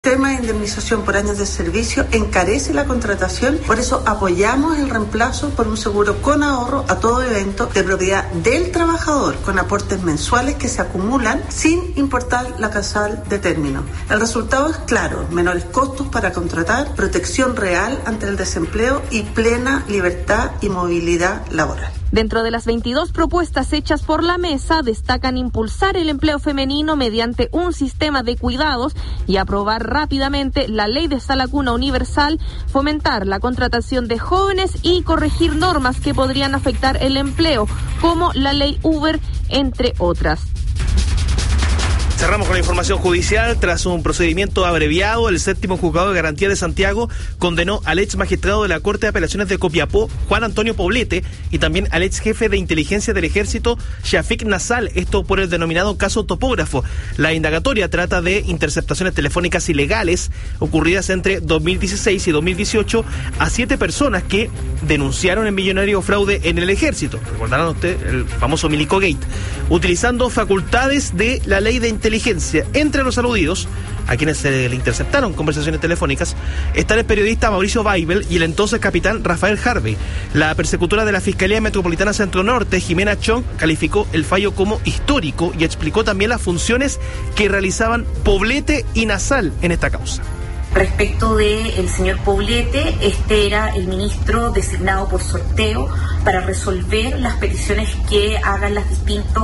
sistema de indemnización por años de servicio encarece la contratación, por eso apoyamos el reemplazo por un seguro con ahorro a todo evento de propiedad del trabajador, con aportes mensuales que se acumulan sin importar la causal de término. El resultado es claro: menores costos para contratar, protección real ante el desempleo y plena libertad y movilidad laboral. Dentro de las 22 propuestas hechas por la mesa, destacan impulsar el empleo femenino mediante un sistema de cuidados y aprobar rápidamente la ley de sala cuna universal, fomentar la contratación de jóvenes y corregir normas que podrían afectar el empleo, como la ley Uber, entre otras. Cerramos con la información judicial. Tras un procedimiento abreviado, el séptimo juzgado de garantía de Santiago condenó al ex magistrado de la Corte de Apelaciones de Copiapó, Juan Antonio Poblete, y también al ex jefe de inteligencia del Ejército, Shafik Nassal, esto por el denominado caso Topógrafo. La indagatoria trata de interceptaciones telefónicas ilegales ocurridas entre 2016 y 2018 a 7 personas que denunciaron el millonario fraude en el Ejército. Recordarán ustedes el famoso Milico Gate, utilizando facultades de la ley de inteligencia. Entre los aludidos, a quienes se le interceptaron conversaciones telefónicas, están el periodista Mauricio Weibel y el entonces capitán Rafael Harvey. La persecutora de la Fiscalía Metropolitana Centro Norte, Jimena Chong, calificó el fallo como histórico y explicó también las funciones que realizaban Poblete y Nassal en esta causa. Respecto del señor Poblete, este era el ministro designado por sorteo para resolver las peticiones que hagan las distintas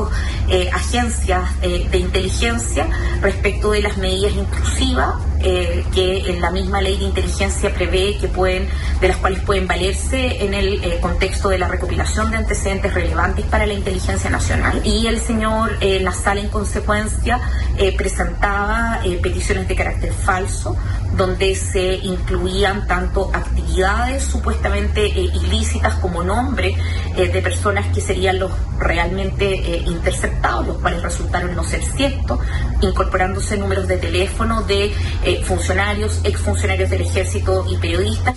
agencias de inteligencia respecto de las medidas intrusivas que en la misma ley de inteligencia prevé de las cuales pueden valerse en el contexto de la recopilación de antecedentes relevantes para la inteligencia nacional. Y el señor Nassal, en consecuencia, presentaba peticiones de carácter falso, donde se incluían tanto actividades supuestamente ilícitas como nombres de personas que serían los realmente interceptados, los cuales resultaron no ser ciertos, incorporándose números de teléfono de funcionarios, exfuncionarios del Ejército y periodistas.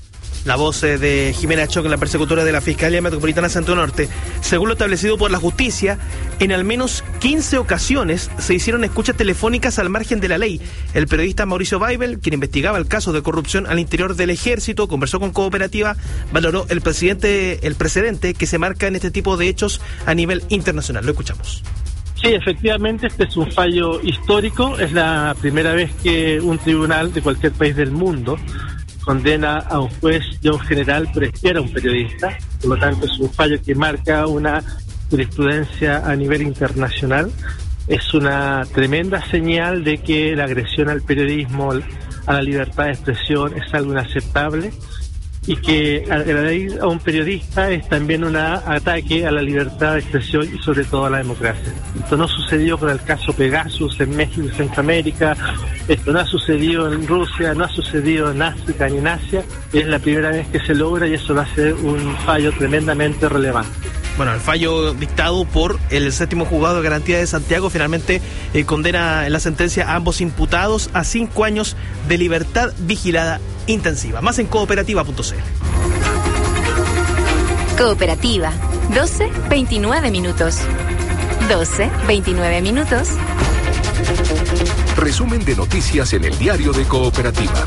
La voz de Jimena Choc, la persecutora de la Fiscalía Metropolitana Centro Norte. Según lo establecido por la justicia, en al menos 15 ocasiones se hicieron escuchas telefónicas al margen de la ley. El periodista Mauricio Weibel, quien investigaba el caso de corrupción al interior del Ejército, conversó con Cooperativa, valoró el precedente que se marca en este tipo de hechos a nivel internacional. Lo escuchamos. Sí, efectivamente, este es un fallo histórico. Es la primera vez que un tribunal de cualquier país del mundo condena a un juez y a un general por espiar a un periodista. Por lo tanto, es un fallo que marca una jurisprudencia a nivel internacional. Es una tremenda señal de que la agresión al periodismo, a la libertad de expresión, es algo inaceptable, y que agredir a un periodista es también un ataque a la libertad de expresión y sobre todo a la democracia. Esto no sucedió con el caso Pegasus en México y Centroamérica, esto no ha sucedido en Rusia, no ha sucedido en África ni en Asia, es la primera vez que se logra y eso va a ser un fallo tremendamente relevante. Bueno, el fallo dictado por el séptimo juzgado de garantía de Santiago finalmente condena en la sentencia a ambos imputados a 5 años de libertad vigilada intensiva. Más en cooperativa.cl. Cooperativa, 12:29 minutos. 12:29 minutos. Resumen de noticias en el diario de Cooperativa.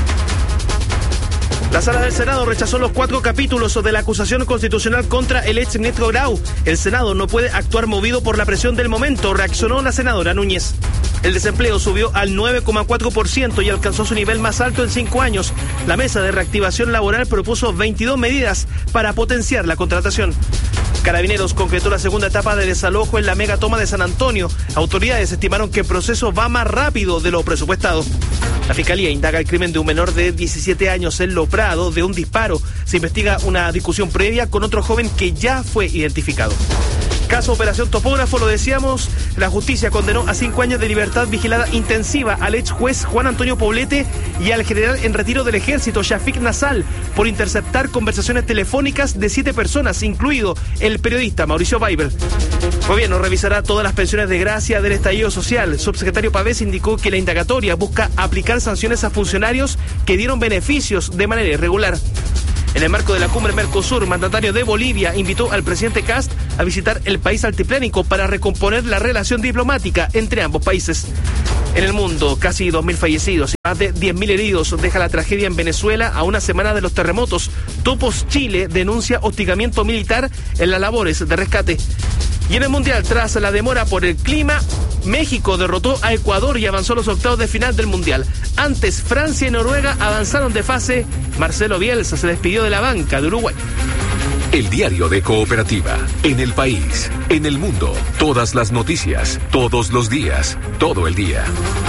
La Sala del Senado rechazó los 4 capítulos de la acusación constitucional contra el ex ministro Grau. El Senado no puede actuar movido por la presión del momento, reaccionó la senadora Núñez. El desempleo subió al 9,4% y alcanzó su nivel más alto en 5 años. La Mesa de Reactivación Laboral propuso 22 medidas para potenciar la contratación. Carabineros concretó la segunda etapa de desalojo en la megatoma de San Antonio. Autoridades estimaron que el proceso va más rápido de lo presupuestado. La Fiscalía indaga el crimen de un menor de 17 años en Lo Prado de un disparo. Se investiga una discusión previa con otro joven que ya fue identificado. Caso Operación Topógrafo, lo decíamos, la justicia condenó a 5 años de libertad vigilada intensiva al ex juez Juan Antonio Poblete y al general en retiro del Ejército, Shafik Nassal, por interceptar conversaciones telefónicas de 7 personas, incluido el periodista Mauricio Weibel. El gobierno revisará todas las pensiones de gracia del estallido social. El subsecretario Pavés indicó que la indagatoria busca aplicar sanciones a funcionarios que dieron beneficios de manera irregular. En el marco de la cumbre Mercosur, mandatario de Bolivia invitó al presidente Kast a visitar el país altiplánico para recomponer la relación diplomática entre ambos países. En el mundo, casi 2.000 fallecidos y más de 10.000 heridos deja la tragedia en Venezuela a una semana de los terremotos. Topos Chile denuncia hostigamiento militar en las labores de rescate. Y en el Mundial, tras la demora por el clima, México derrotó a Ecuador y avanzó a los octavos de final del Mundial. Antes, Francia y Noruega avanzaron de fase. Marcelo Bielsa se despidió de la banca de Uruguay. El diario de Cooperativa. En el país, en el mundo. Todas las noticias, todos los días, todo el día.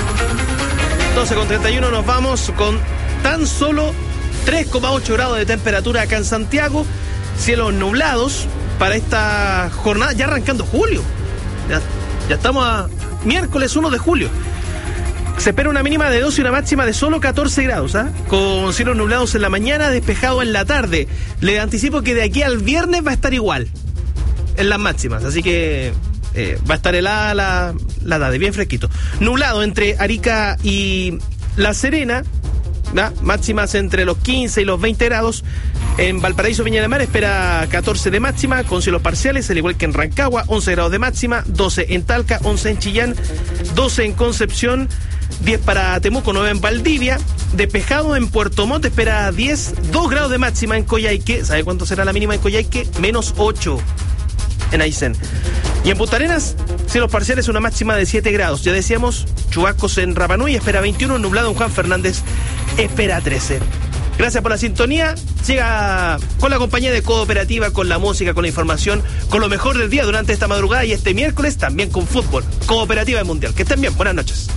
12:31 nos vamos con tan solo 3,8 grados de temperatura acá en Santiago. Cielos nublados para esta jornada, ya arrancando julio. Ya estamos a miércoles 1 de julio. Se espera una mínima de 12 y una máxima de solo 14 grados, con cielos nublados en la mañana, despejado en la tarde. Les anticipo que de aquí al viernes va a estar igual en las máximas, así que va a estar helada la tarde, bien fresquito. Nublado entre Arica y La Serena, máximas entre los 15 y los 20 grados. En Valparaíso, Viña del Mar espera 14 de máxima con cielos parciales, al igual que en Rancagua, 11 grados de máxima, 12 en Talca, 11 en Chillán, 12 en Concepción, 10 para Temuco, 9 en Valdivia, despejado en Puerto Montt espera 10, 2 grados de máxima en Coyhaique. ¿Sabe cuánto será la mínima en Coyhaique? Menos 8 en Aysén. Y en Punta Arenas, cielos parciales, una máxima de 7 grados. Ya decíamos, chubascos en Rapa Nui espera 21, nublado en Juan Fernández espera 13. Gracias por la sintonía. Siga con la compañía de Cooperativa, con la música, con la información, con lo mejor del día durante esta madrugada y este miércoles también con fútbol. Cooperativa del Mundial. Que estén bien. Buenas noches.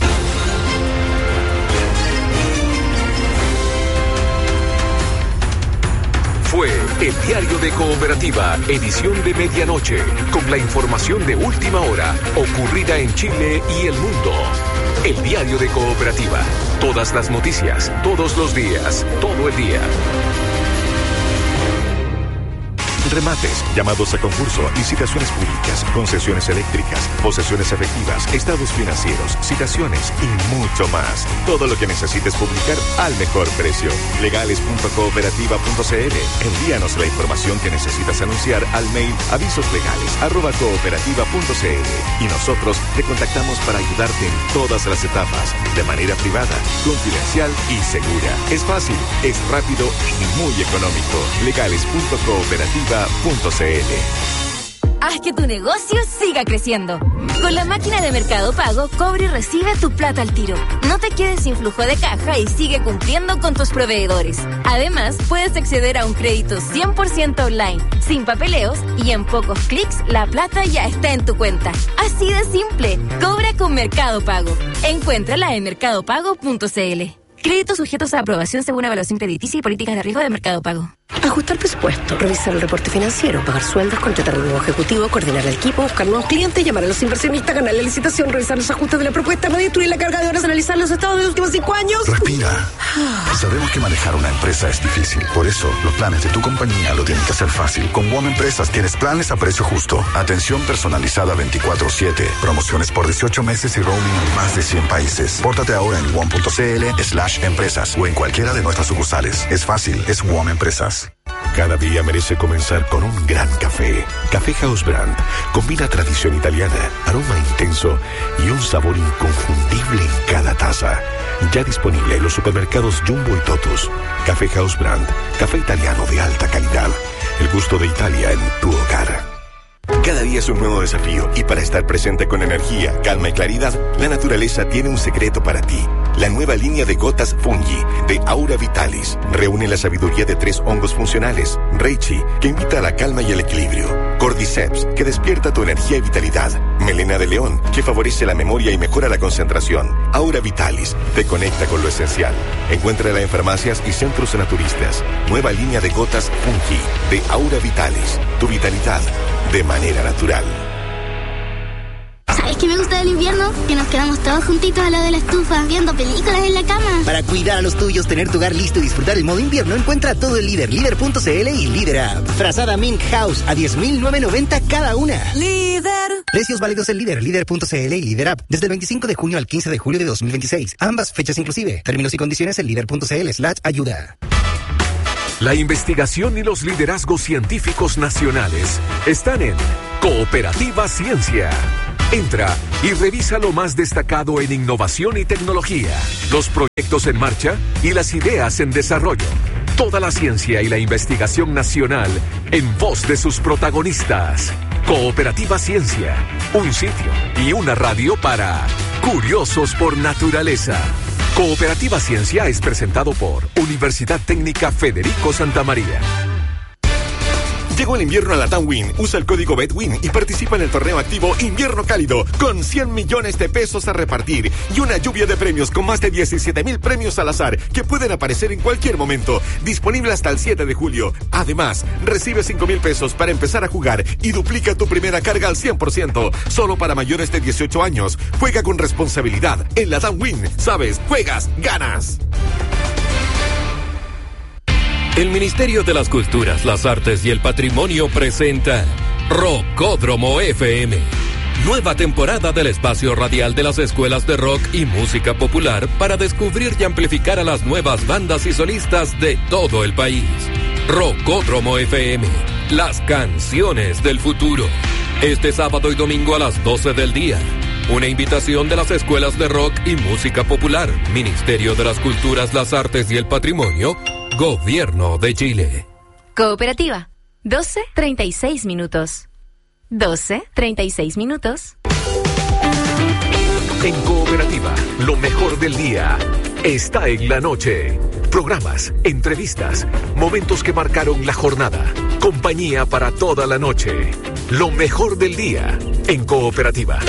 Fue el diario de Cooperativa, edición de medianoche, con la información de última hora, ocurrida en Chile y el mundo. El diario de Cooperativa, todas las noticias, todos los días, todo el día. Remates, llamados a concurso, licitaciones públicas, concesiones eléctricas, posesiones efectivas, estados financieros, citaciones y mucho más. Todo lo que necesites publicar al mejor precio. Legales.cooperativa.cl. Envíanos la información que necesitas anunciar al mail avisoslegales@cooperativa.cl y nosotros te contactamos para ayudarte en todas las etapas, de manera privada, confidencial y segura. Es fácil, es rápido y muy económico. Legales.cooperativa.cl. Haz que tu negocio siga creciendo. Con la máquina de Mercado Pago, cobra y recibe tu plata al tiro. No te quedes sin flujo de caja y sigue cumpliendo con tus proveedores. Además, puedes acceder a un crédito 100% online, sin papeleos y en pocos clics la plata ya está en tu cuenta. Así de simple. Cobra con Mercado Pago. Encuéntrala en mercadopago.cl. Créditos sujetos a aprobación según evaluación crediticia y políticas de riesgo de Mercado Pago. Ajustar presupuesto, revisar el reporte financiero, pagar sueldos, contratar un nuevo ejecutivo, coordinar el equipo, buscar nuevos clientes, llamar a los inversionistas, ganar la licitación, revisar los ajustes de la propuesta, no destruir la carga de horas, analizar los estados de los últimos 5 años. Respira. Sabemos que manejar una empresa es difícil. Por eso, los planes de tu compañía lo tienen que hacer fácil. Con WOM Empresas tienes planes a precio justo. Atención personalizada 24/7. Promociones por 18 meses y roaming en más de 100 países. Pórtate ahora en WOM.cl/empresas o en cualquiera de nuestras sucursales. Es fácil, es WOM Empresas. Cada día merece comenzar con un gran café. Café House Brand combina tradición italiana, aroma intenso y un sabor inconfundible en cada taza. Ya disponible en los supermercados Jumbo y Totus. Café House Brand, café italiano de alta calidad. El gusto de Italia en tu hogar. Cada día es un nuevo desafío y para estar presente con energía, calma y claridad, la naturaleza tiene un secreto para ti. La nueva línea de gotas Fungi de Aura Vitalis reúne la sabiduría de 3 hongos funcionales. Reishi, que invita a la calma y el equilibrio. Cordyceps, que despierta tu energía y vitalidad. Melena de león, que favorece la memoria y mejora la concentración. Aura Vitalis, te conecta con lo esencial. Encuéntrala en farmacias y centros naturistas. Nueva línea de gotas Fungi de Aura Vitalis. Tu vitalidad de manera natural. ¿Sabes qué me gusta del invierno? Que nos quedamos todos juntitos al lado de la estufa, viendo películas en la cama. Para cuidar a los tuyos, tener tu hogar listo y disfrutar el modo invierno, encuentra todo el Líder, Líder.cl y Líder App. Frazada Mink House a 10.990 cada una. Líder. Precios válidos en Líder, Líder.cl y Líder App. Desde el 25 de junio al 15 de julio de 2026. Ambas fechas inclusive. Términos y condiciones en Líder.cl/ayuda. La investigación y los liderazgos científicos nacionales están en Cooperativa Ciencia. Entra y revisa lo más destacado en innovación y tecnología, los proyectos en marcha y las ideas en desarrollo. Toda la ciencia y la investigación nacional en voz de sus protagonistas. Cooperativa Ciencia, un sitio y una radio para curiosos por naturaleza. Cooperativa Ciencia es presentado por Universidad Técnica Federico Santa María. Llegó el invierno a la TAMWIN. Usa el código BETWIN y participa en el torneo activo Invierno Cálido con 100 millones de pesos a repartir y una lluvia de premios con más de 17,000 premios al azar que pueden aparecer en cualquier momento. Disponible hasta el 7 de julio. Además, recibe 5,000 pesos para empezar a jugar y duplica tu primera carga al 100%. Solo para mayores de 18 años. Juega con responsabilidad. En la TAMWIN, sabes, juegas, ganas. El Ministerio de las Culturas, las Artes y el Patrimonio presenta Rockódromo FM. Nueva temporada del espacio radial de las escuelas de rock y música popular para descubrir y amplificar a las nuevas bandas y solistas de todo el país. Rockódromo FM, las canciones del futuro. Este sábado y domingo a las 12 del día. Una invitación de las escuelas de rock y música popular, Ministerio de las Culturas, las Artes y el Patrimonio, Gobierno de Chile. Cooperativa, 12:36 minutos. 12:36 minutos. En Cooperativa, lo mejor del día está en la noche. Programas, entrevistas, momentos que marcaron la jornada. Compañía para toda la noche. Lo mejor del día en Cooperativa.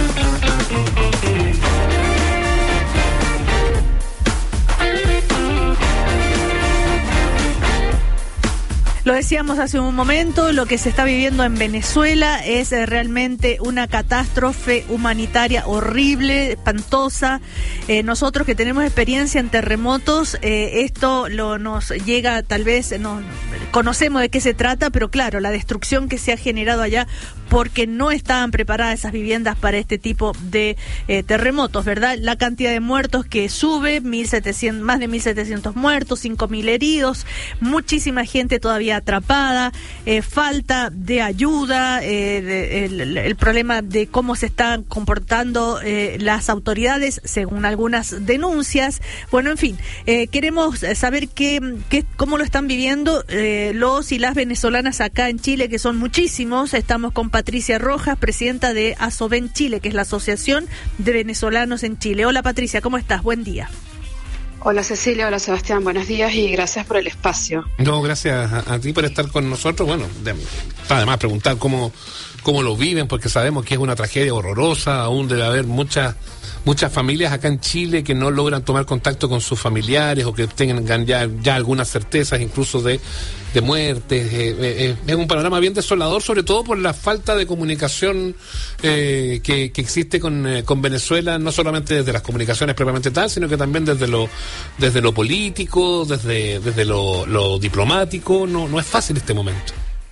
Lo decíamos hace un momento, lo que se está viviendo en Venezuela es realmente una catástrofe humanitaria horrible, espantosa. Nosotros que tenemos experiencia en terremotos, esto nos llega, tal vez, no conocemos de qué se trata, pero claro, la destrucción que se ha generado allá porque no estaban preparadas esas viviendas para este tipo de terremotos, ¿verdad? La cantidad de muertos que sube, más de 1.700 muertos, 5.000 heridos, muchísima gente todavía atrapada, falta de ayuda, el problema de cómo se están comportando las autoridades según algunas denuncias. Bueno, en fin, queremos saber cómo lo están viviendo los y las venezolanas acá en Chile, que son muchísimos. Estamos con Patricia Rojas, presidenta de ASOVEN Chile, que es la Asociación de Venezolanos en Chile. Hola Patricia, ¿cómo estás? Buen día. Hola Cecilia, hola Sebastián, buenos días y gracias por el espacio. No, gracias a ti por estar con nosotros. Bueno, además preguntar cómo lo viven, porque sabemos que es una tragedia horrorosa. Aún debe haber muchas familias acá en Chile que no logran tomar contacto con sus familiares o que tengan ya algunas certezas incluso de muertes. Es un panorama bien desolador, sobre todo por la falta de comunicación que existe con Venezuela, no solamente desde las comunicaciones propiamente tal, sino que también desde lo político, desde lo diplomático. No es fácil este momento.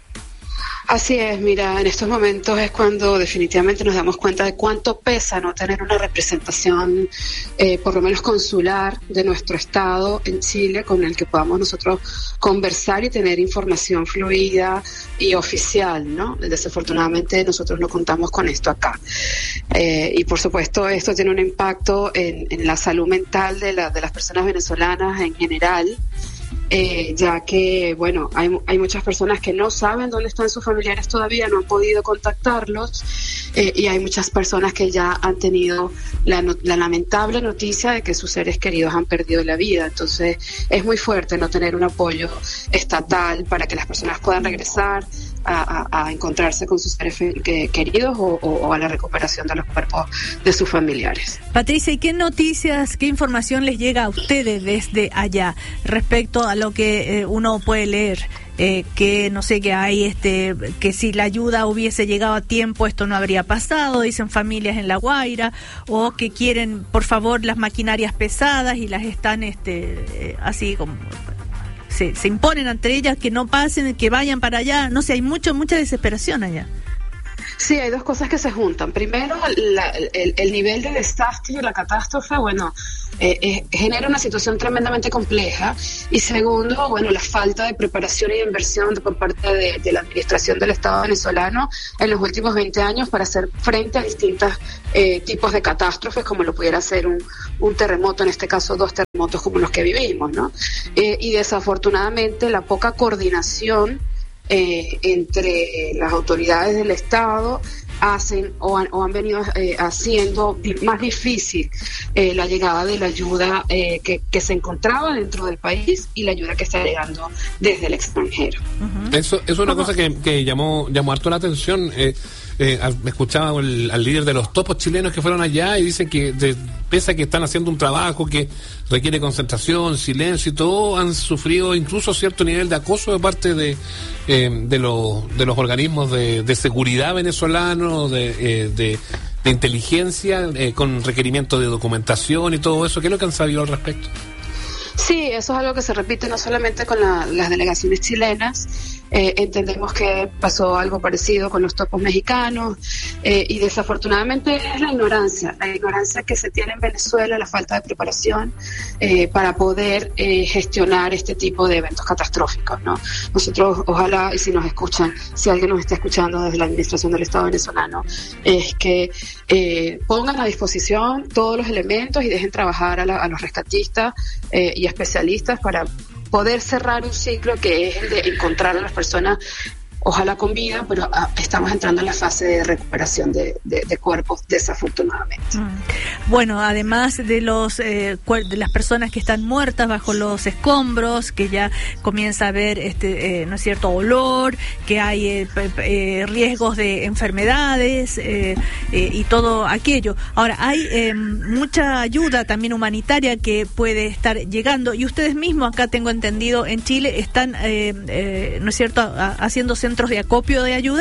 Así es, mira, en estos momentos es cuando definitivamente nos damos cuenta de cuánto pesa no tener una representación, por lo menos consular, de nuestro Estado en Chile, con el que podamos nosotros conversar y tener información fluida y oficial, ¿no? Desafortunadamente nosotros no contamos con esto acá. Y por supuesto esto tiene un impacto en la salud mental de las personas venezolanas en general. Ya que, bueno, hay muchas personas que no saben dónde están sus familiares todavía, no han podido contactarlos, y hay muchas personas que ya han tenido la lamentable noticia de que sus seres queridos han perdido la vida. Entonces es muy fuerte no tener un apoyo estatal para que las personas puedan regresar a encontrarse con sus seres queridos o a la recuperación de los cuerpos de sus familiares. Patricia, ¿y qué noticias, qué información les llega a ustedes desde allá respecto a lo que uno puede leer? Que no sé, que hay que si la ayuda hubiese llegado a tiempo esto no habría pasado, dicen familias en La Guaira, o que quieren por favor las maquinarias pesadas y las están así como se imponen ante ellas que no pasen, que vayan para allá. No sé, hay mucha desesperación allá. Sí, hay dos cosas que se juntan. Primero, el nivel de desastre y la catástrofe, bueno, genera una situación tremendamente compleja. Y segundo, bueno, la falta de preparación y de inversión por parte de la administración del Estado venezolano en los últimos 20 años para hacer frente a distintos tipos de catástrofes, como lo pudiera ser un terremoto, en este caso 2 terremotos como los que vivimos, ¿no? Y desafortunadamente la poca coordinación entre las autoridades del Estado hacen o han venido haciendo más difícil la llegada de la ayuda que se encontraba dentro del país y la ayuda que está llegando desde el extranjero. Eso es una cosa que llamó harto la atención. Escuchaba al líder de los topos chilenos que fueron allá y dicen que pese a que están haciendo un trabajo que requiere concentración, silencio y todo, han sufrido incluso cierto nivel de acoso de parte de los organismos de seguridad venezolanos, de inteligencia, con requerimiento de documentación y todo eso. ¿Qué es lo que han sabido al respecto? Sí, eso es algo que se repite no solamente con las delegaciones chilenas. Entendemos que pasó algo parecido con los topos mexicanos y desafortunadamente es la ignorancia que se tiene en Venezuela, la falta de preparación para poder gestionar este tipo de eventos catastróficos, ¿no? Nosotros, ojalá, y si nos escuchan, si alguien nos está escuchando desde la administración del Estado venezolano, es que pongan a disposición todos los elementos y dejen trabajar a los rescatistas y especialistas para poder cerrar un ciclo que es el de encontrar a las personas, ojalá con vida, pero estamos entrando en la fase de recuperación de cuerpos, desafortunadamente. Bueno, además de de las personas que están muertas bajo los escombros, que ya comienza a haber no es cierto, olor, que hay riesgos de enfermedades y todo aquello. Ahora, hay mucha ayuda también humanitaria que puede estar llegando, y ustedes mismos, acá tengo entendido, en Chile están no es cierto, haciendo centros de acopio de ayuda.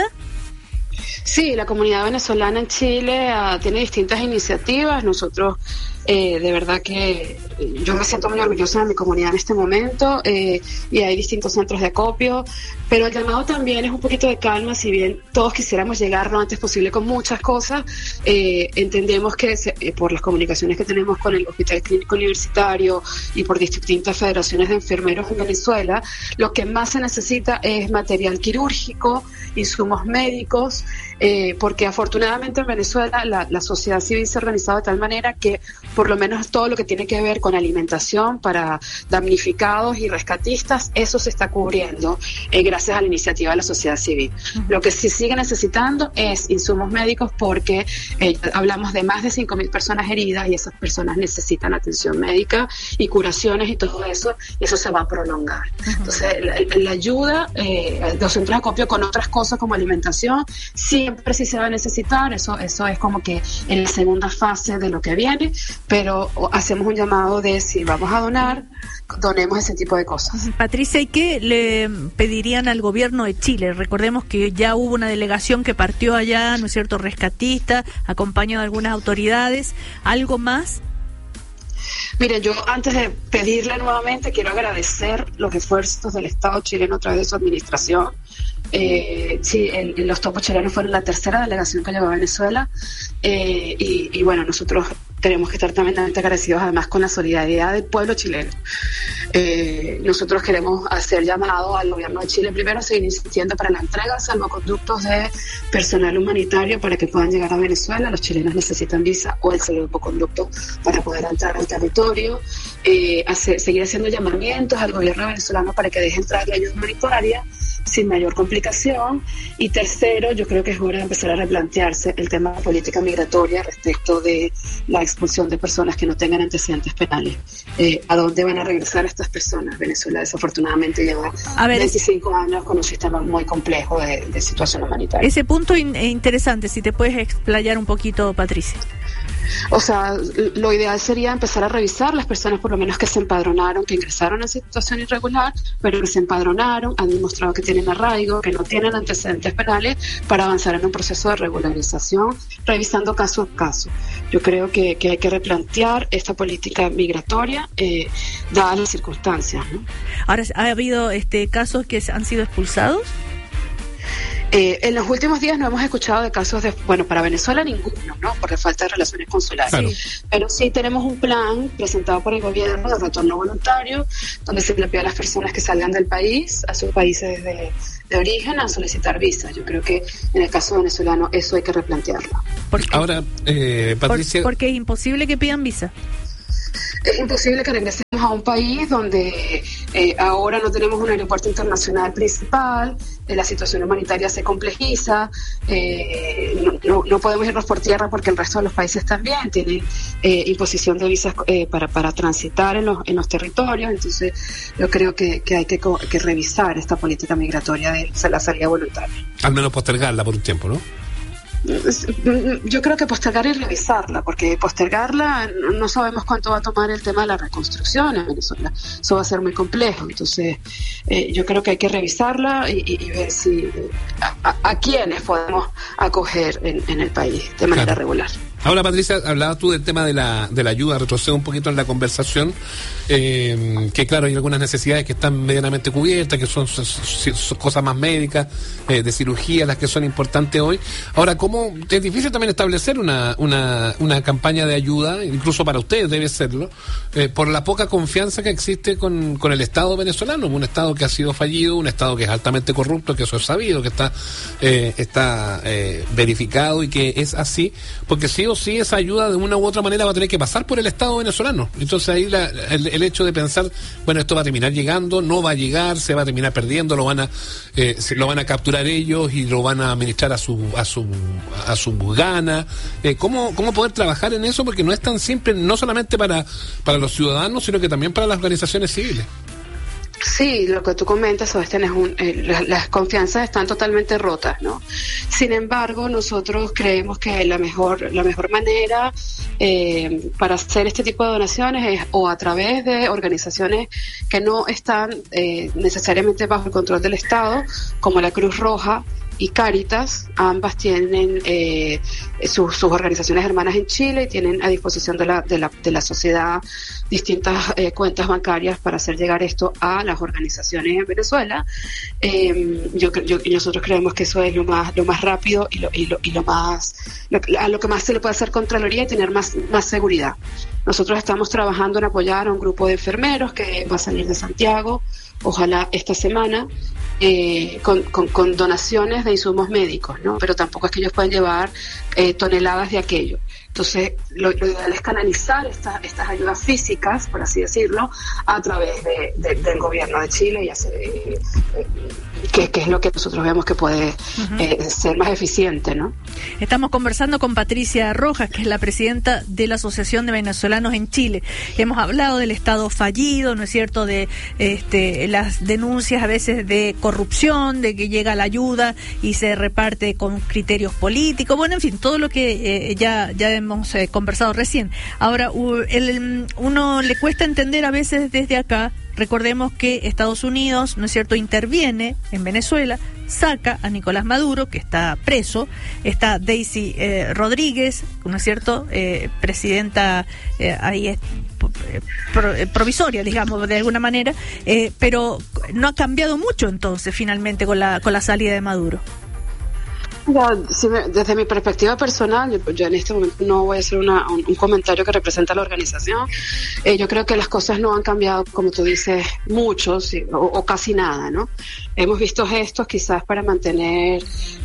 Sí, la comunidad venezolana en Chile tiene distintas iniciativas. Nosotros, de verdad que yo me siento muy orgullosa de mi comunidad en este momento y hay distintos centros de acopio, pero el llamado también es un poquito de calma. Si bien todos quisiéramos llegar lo antes posible con muchas cosas, entendemos que por las comunicaciones que tenemos con el Hospital Clínico Universitario y por distintas federaciones de enfermeros en Venezuela, lo que más se necesita es material quirúrgico, insumos médicos, porque afortunadamente en Venezuela la sociedad civil se ha organizado de tal manera que por lo menos todo lo que tiene que ver con alimentación para damnificados y rescatistas, eso se está cubriendo gracias a la iniciativa de la sociedad civil. Lo que sí sigue necesitando es insumos médicos porque hablamos de más de 5.000 personas heridas y esas personas necesitan atención médica y curaciones y todo eso, y eso se va a prolongar. Entonces la ayuda de los centros de acopio con otras cosas como alimentación siempre sí se va a necesitar, eso es como que en la segunda fase de lo que viene, pero hacemos un llamado de si vamos a donar, donemos ese tipo de cosas. Patricia, ¿y qué le pedirían al gobierno de Chile? Recordemos que ya hubo una delegación que partió allá, ¿no es cierto?, rescatista, acompañado de algunas autoridades. ¿Algo más? Mire, yo antes de pedirle nuevamente quiero agradecer los esfuerzos del Estado chileno a través de su administración. Sí, los topos chilenos fueron la tercera delegación que llegó a Venezuela y bueno, nosotros tenemos que estar tremendamente agradecidos además con la solidaridad del pueblo chileno. Nosotros queremos hacer llamado al gobierno de Chile primero a seguir insistiendo para la entrega de salvoconductos de personal humanitario para que puedan llegar a Venezuela. Los chilenos necesitan visa o el salvoconducto para poder entrar al territorio. Seguir haciendo llamamientos al gobierno venezolano para que deje entrar la ayuda humanitaria sin mayor complicación. Y tercero, yo creo que es hora de empezar a replantearse el tema de política migratoria respecto de la expulsión de personas que no tengan antecedentes penales. ¿A dónde van a regresar estas personas? Venezuela desafortunadamente lleva 25 años con un sistema muy complejo de situación humanitaria. Ese punto interesante, si te puedes explayar un poquito, Patricia. O sea, lo ideal sería empezar a revisar las personas por lo menos que se empadronaron, que ingresaron en situación irregular, pero que se empadronaron, han demostrado que tienen arraigo, que no tienen antecedentes penales, para avanzar en un proceso de regularización, revisando caso a caso. Yo creo que hay que replantear esta política migratoria dadas las circunstancias, ¿no? Ahora, ¿ha habido casos que han sido expulsados? En los últimos días no hemos escuchado de casos para Venezuela ninguno, ¿no? Por falta de relaciones consulares. Claro. Pero sí tenemos un plan presentado por el gobierno de retorno voluntario, donde se le pide a las personas que salgan del país, a sus países de origen, a solicitar visas. Yo creo que en el caso venezolano eso hay que replantearlo. Ahora, Patricia... Porque es imposible que pidan visa. Es imposible que regresemos a un país donde ahora no tenemos un aeropuerto internacional principal, la situación humanitaria se complejiza, no podemos irnos por tierra porque el resto de los países también tienen imposición de visas para transitar en los territorios. Entonces yo creo que hay que revisar esta política migratoria de la salida voluntaria. Al menos postergarla por un tiempo, ¿no? Yo creo que postergar y revisarla, porque postergarla no sabemos cuánto va a tomar el tema de la reconstrucción en Venezuela. Eso va a ser muy complejo. Entonces, yo creo que hay que revisarla y ver si a quiénes podemos acoger en el país de manera regular. Ahora, Patricia, hablabas tú del tema de la ayuda, retrocedo un poquito en la conversación, que claro, hay algunas necesidades que están medianamente cubiertas, que son cosas más médicas, de cirugía, las que son importantes hoy. Ahora, ¿cómo es difícil también establecer una campaña de ayuda, incluso para ustedes debe serlo, por la poca confianza que existe con el Estado venezolano, un Estado que ha sido fallido, un Estado que es altamente corrupto, que eso es sabido, que está verificado y que es así, porque sí o sí esa ayuda de una u otra manera va a tener que pasar por el Estado venezolano. Entonces ahí el hecho de pensar, bueno, esto va a terminar llegando, no va a llegar, se va a terminar perdiendo, lo van a capturar ellos y lo van a administrar a su gana. ¿Cómo poder trabajar en eso? Porque no es tan simple, no solamente para los ciudadanos, sino que también para las organizaciones civiles. Sí, lo que tú comentas, Sebastián, las confianzas están totalmente rotas, ¿no? Sin embargo, nosotros creemos que la mejor manera para hacer este tipo de donaciones es o a través de organizaciones que no están necesariamente bajo el control del Estado, como la Cruz Roja y Cáritas. Ambas tienen sus organizaciones hermanas en Chile y tienen a disposición de la sociedad distintas cuentas bancarias para hacer llegar esto a las organizaciones en Venezuela. Nosotros creemos que eso es lo más rápido y lo que más se le puede hacer Contraloría y tener más seguridad. Nosotros estamos trabajando en apoyar a un grupo de enfermeros que va a salir de Santiago, ojalá esta semana, con donaciones de insumos médicos, ¿no? Pero tampoco es que ellos puedan llevar toneladas de aquello. Entonces, lo ideal es canalizar estas ayudas físicas, por así decirlo, a través del gobierno de Chile y hacer, que es lo que nosotros vemos que puede ser más eficiente, ¿no? Estamos conversando con Patricia Rojas, que es la presidenta de la Asociación de Venezolanos en Chile. Hemos hablado del Estado fallido, ¿no es cierto?, de las denuncias a veces de corrupción, de que llega la ayuda y se reparte con criterios políticos, bueno, en fin, todo lo que ya hemos conversado recién. Ahora, uno le cuesta entender a veces desde acá. Recordemos que Estados Unidos, ¿no es cierto?, interviene en Venezuela, saca a Nicolás Maduro, que está preso, está Daisy Rodríguez, ¿no es cierto?, presidenta ahí provisoria, digamos, de alguna manera, pero no ha cambiado mucho entonces finalmente con la salida de Maduro. Desde mi perspectiva personal, yo en este momento no voy a hacer un comentario que representa a la organización. Yo creo que las cosas no han cambiado, como tú dices, mucho o casi nada, ¿no? Hemos visto gestos quizás para mantener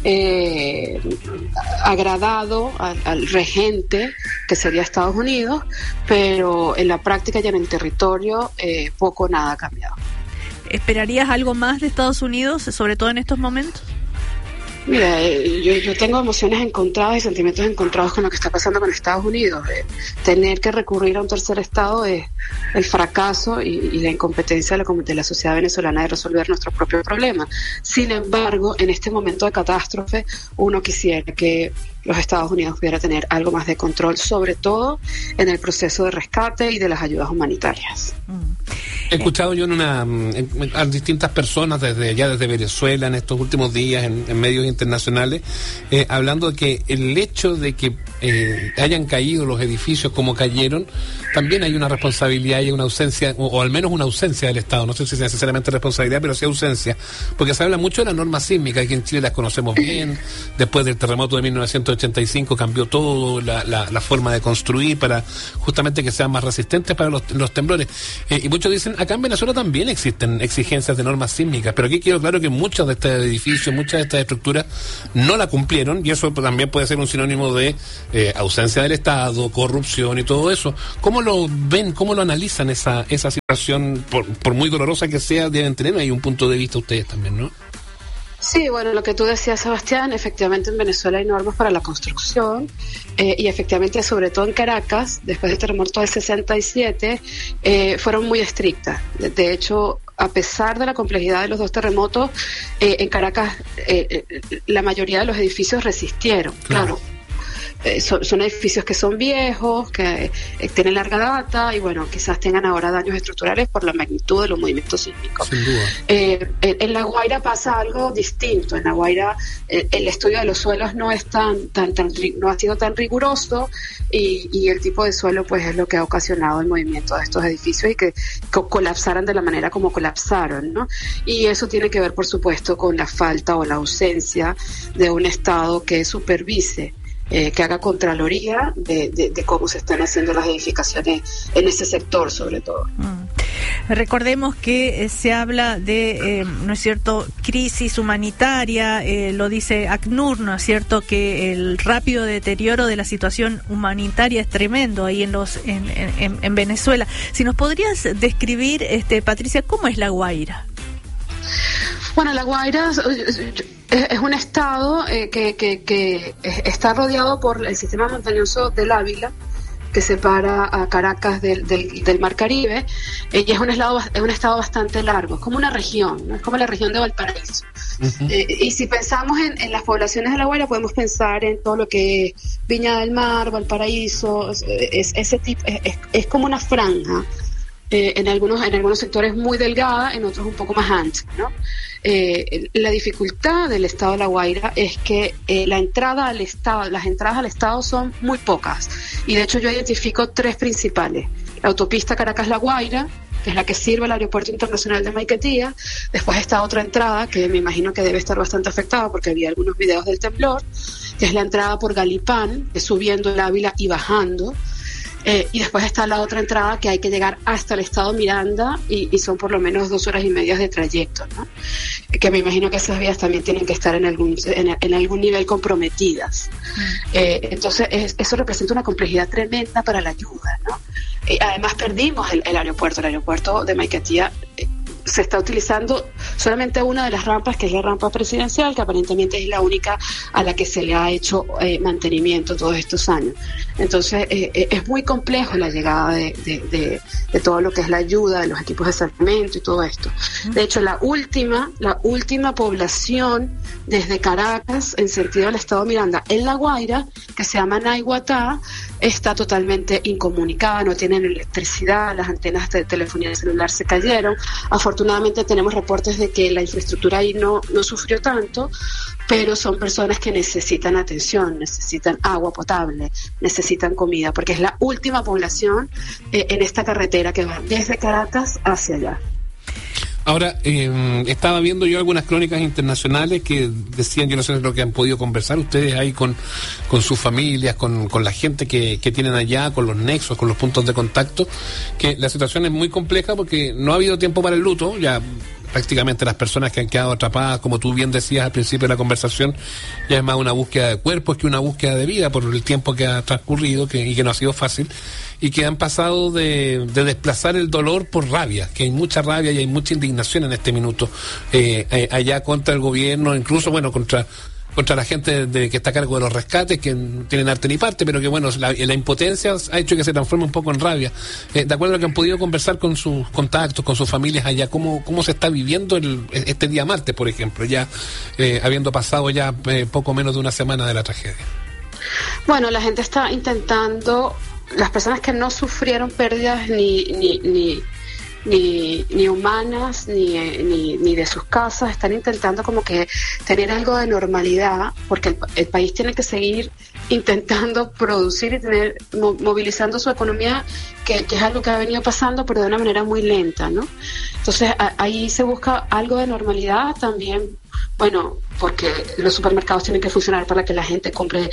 agradado al regente, que sería Estados Unidos, pero en la práctica y en el territorio poco o nada ha cambiado. ¿Esperarías algo más de Estados Unidos, sobre todo en estos momentos? Mira, yo tengo emociones encontradas y sentimientos encontrados con lo que está pasando con Estados Unidos. Tener que recurrir a un tercer estado es el fracaso y la incompetencia de la sociedad venezolana de resolver nuestros propios problemas. Sin embargo, en este momento de catástrofe, uno quisiera que los Estados Unidos pudiera tener algo más de control, sobre todo en el proceso de rescate y de las ayudas humanitarias. He escuchado yo a distintas personas desde Venezuela en estos últimos días en medios internacionales hablando de que el hecho de que hayan caído los edificios como cayeron también hay una responsabilidad y una ausencia, o al menos una ausencia del Estado. No sé si es necesariamente responsabilidad, pero sí ausencia, porque se habla mucho de la norma sísmica, que en Chile las conocemos bien. Después del terremoto de 1985 cambió todo, la forma de construir para justamente que sean más resistentes para los temblores. Y muchos dicen, acá en Venezuela también existen exigencias de normas sísmicas, pero aquí quedó claro que muchos de estos edificios, muchas de estas estructuras no la cumplieron, y eso también puede ser un sinónimo de ausencia del Estado, corrupción y todo eso. ¿Cómo lo ven, cómo lo analizan esa situación, por muy dolorosa que sea? Deben tener ahí un punto de vista ustedes también, ¿no? Sí, bueno, lo que tú decías, Sebastián, efectivamente en Venezuela hay normas para la construcción y efectivamente, sobre todo en Caracas, después del terremoto del 67, fueron muy estrictas. De hecho, a pesar de la complejidad de los dos terremotos, en Caracas la mayoría de los edificios resistieron, claro. Son edificios que son viejos, que tienen larga data y bueno, quizás tengan ahora daños estructurales por la magnitud de los movimientos sísmicos. Sin duda. En La Guaira pasa algo distinto. En La Guaira el estudio de los suelos no es no ha sido tan riguroso y el tipo de suelo pues es lo que ha ocasionado el movimiento de estos edificios y que colapsaran de la manera como colapsaron, ¿no? Y eso tiene que ver, por supuesto, con la falta o la ausencia de un Estado que supervise, que haga contraloría de cómo se están haciendo las edificaciones en ese sector, sobre todo. Recordemos que se habla de, ¿no es cierto?, crisis humanitaria, lo dice ACNUR, ¿no es cierto?, que el rápido deterioro de la situación humanitaria es tremendo ahí en Venezuela. Si nos podrías describir, Patricia, ¿cómo es La Guaira? Bueno, La Guaira es un estado que está rodeado por el sistema montañoso del Ávila, que separa a Caracas del Mar Caribe, y es un estado bastante largo, es como una región, ¿no? Es como la región de Valparaíso. Uh-huh. Y si pensamos en las poblaciones de La Guaira, podemos pensar en todo lo que es Viña del Mar, Valparaíso, es como una franja. En algunos sectores muy delgada, en otros un poco más ancha, ¿no? La dificultad del estado de La Guaira es que las entradas al estado son muy pocas, y de hecho yo identifico tres principales: la autopista Caracas-La Guaira, que es la que sirve al aeropuerto internacional de Maiquetía. Después está otra entrada que me imagino que debe estar bastante afectada porque había algunos videos del temblor, que es la entrada por Galipán, que es subiendo el Ávila y bajando. Y después está la otra entrada que hay que llegar hasta el estado Miranda y son por lo menos 2 horas y media de trayecto, ¿no? Que me imagino que esas vías también tienen que estar en algún nivel comprometidas. Entonces eso representa una complejidad tremenda para la ayuda, ¿no? Además perdimos el aeropuerto de Maiquetía. Se está utilizando solamente una de las rampas, que es la rampa presidencial, que aparentemente es la única a la que se le ha hecho mantenimiento todos estos años. Entonces es muy complejo la llegada de todo lo que es la ayuda, de los equipos de salvamento y todo esto. De hecho, la última población desde Caracas en sentido del estado Miranda en La Guaira, que se llama Naiguatá, está totalmente incomunicada, no tienen electricidad, las antenas de telefonía celular se cayeron. Afortunadamente tenemos reportes de que la infraestructura ahí no sufrió tanto, pero son personas que necesitan atención, necesitan agua potable, necesitan comida, porque es la última población en esta carretera que va desde Caracas hacia allá. Ahora, estaba viendo yo algunas crónicas internacionales que decían, yo no sé lo que han podido conversar ustedes ahí con sus familias, con la gente que tienen allá, con los nexos, con los puntos de contacto, que la situación es muy compleja porque no ha habido tiempo para el luto, ya prácticamente las personas que han quedado atrapadas, como tú bien decías al principio de la conversación, ya es más una búsqueda de cuerpos que una búsqueda de vida por el tiempo que ha transcurrido y que no ha sido fácil, y que han pasado de desplazar el dolor por rabia, que hay mucha rabia y hay mucha indignación en este minuto allá contra el gobierno, incluso contra la gente que está a cargo de los rescates, que no tienen arte ni parte, pero que la impotencia ha hecho que se transforme un poco en rabia. De acuerdo a lo que han podido conversar con sus contactos, con sus familias allá, ¿cómo se está viviendo este día martes, por ejemplo, ya habiendo pasado ya poco menos de una semana de la tragedia? Bueno, la gente está intentando, las personas que no sufrieron pérdidas ni humanas ni de sus casas, están intentando como que tener algo de normalidad, porque el país tiene que seguir intentando producir y movilizando su economía, que es algo que ha venido pasando, pero de una manera muy lenta, ¿no? Entonces ahí se busca algo de normalidad también, bueno, porque los supermercados tienen que funcionar para que la gente compre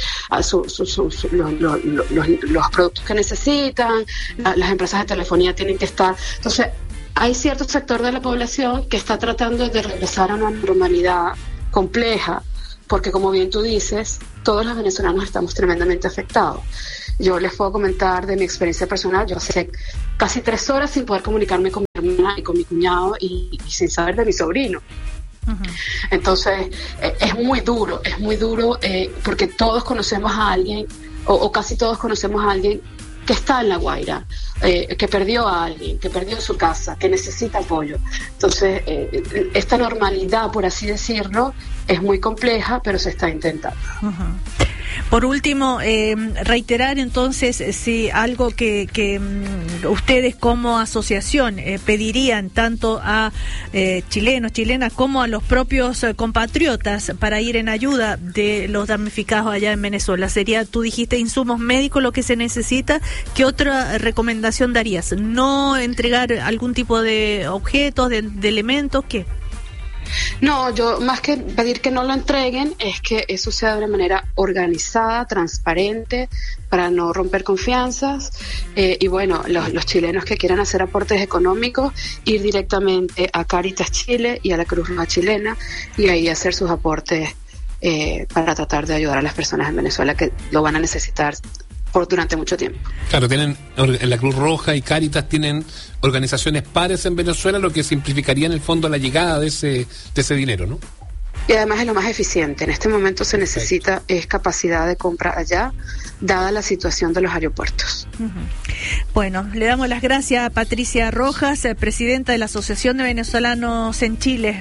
los productos que necesitan, las empresas de telefonía tienen que estar. Entonces hay cierto sector de la población que está tratando de regresar a una normalidad compleja, porque como bien tú dices, todos los venezolanos estamos tremendamente afectados. Yo les puedo comentar de mi experiencia personal. Yo hace casi 3 horas sin poder comunicarme con mi hermana y con mi cuñado y sin saber de mi sobrino. Entonces es muy duro porque todos conocemos a alguien o casi todos conocemos a alguien que está en La Guaira, que perdió a alguien, que perdió su casa, que necesita apoyo. Entonces esta normalidad, por así decirlo, es muy compleja, pero se está intentando. Por último, reiterar entonces si algo que ustedes como asociación pedirían tanto a chilenos, chilenas como a los propios compatriotas para ir en ayuda de los damnificados allá en Venezuela. Sería, tú dijiste, insumos médicos lo que se necesita. ¿Qué otra recomendación darías? ¿No entregar algún tipo de objetos, de elementos? ¿Qué? No, yo más que pedir que no lo entreguen, es que eso sea de una manera organizada, transparente, para no romper confianzas. Y bueno, los chilenos que quieran hacer aportes económicos, ir directamente a Cáritas Chile y a la Cruz Roja Chilena y ahí hacer sus aportes para tratar de ayudar a las personas en Venezuela que lo van a necesitar durante mucho tiempo. Claro, tienen la Cruz Roja y Cáritas tienen organizaciones pares en Venezuela, lo que simplificaría en el fondo la llegada de ese dinero, ¿no? Y además es lo más eficiente. En este momento se necesita capacidad de compra allá, dada la situación de los aeropuertos. Bueno, le damos las gracias a Patricia Rojas, presidenta de la Asociación de Venezolanos en Chile.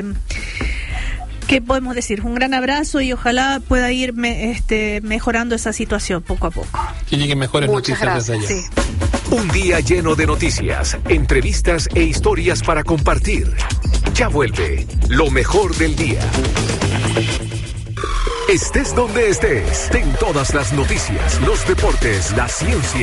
¿Qué podemos decir? Un gran abrazo y ojalá pueda ir mejorando esa situación poco a poco. Que lleguen mejores noticias desde allá. Sí. Un día lleno de noticias, entrevistas e historias para compartir. Ya vuelve lo mejor del día. Estés donde estés, ten todas las noticias, los deportes, la ciencia